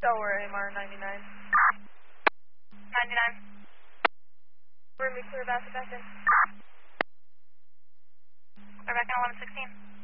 Delaware AMR 99. 99. We're going to be clear back in. We're back on 1116.